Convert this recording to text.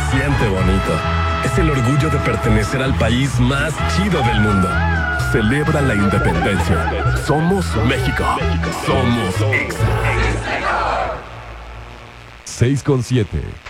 siente bonito. Es el orgullo de pertenecer al país más chido del mundo. Celebra la independencia. Somos México. Somos Exa. 6.7